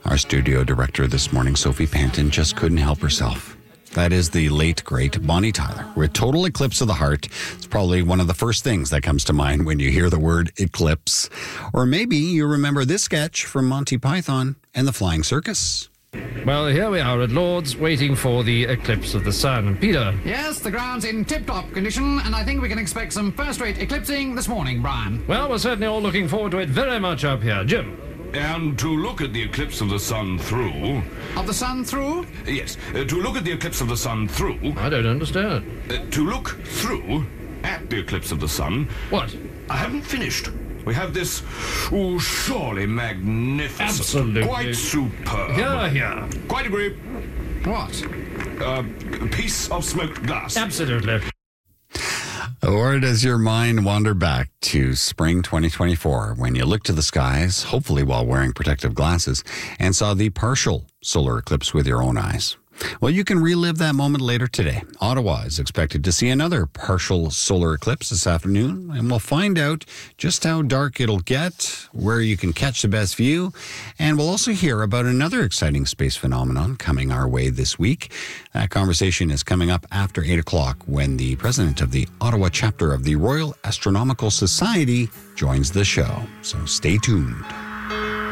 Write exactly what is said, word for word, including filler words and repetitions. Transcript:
Our studio director this morning, Sophie Panton, just couldn't help herself. That is the late, great Bonnie Tyler. With Total Eclipse of the Heart, it's probably one of the first things that comes to mind when you hear the word eclipse. Or maybe you remember this sketch from Monty Python and the Flying Circus. Well, here we are at Lord's, waiting for the eclipse of the sun. Peter? Yes, the ground's in tip-top condition, and I think we can expect some first-rate eclipsing this morning, Brian. Well, we're certainly all looking forward to it very much up here. Jim? And to look at the eclipse of the sun through... Of the sun through? Yes, uh, to look at the eclipse of the sun through... I don't understand. Uh, to look through at the eclipse of the sun... What? I haven't finished. We have this, oh, surely magnificent... Absolutely. Quite superb. Here, here. Quite agree. What? Uh, a piece of smoked glass. Absolutely. Or does your mind wander back to spring twenty twenty-four when you looked to the skies, hopefully while wearing protective glasses, and saw the partial solar eclipse with your own eyes? Well, you can relive that moment later today. Ottawa is expected to see another partial solar eclipse this afternoon, and we'll find out just how dark it'll get, where you can catch the best view, and we'll also hear about another exciting space phenomenon coming our way this week. That conversation is coming up after eight o'clock when the president of the Ottawa chapter of the Royal Astronomical Society joins the show. So stay tuned.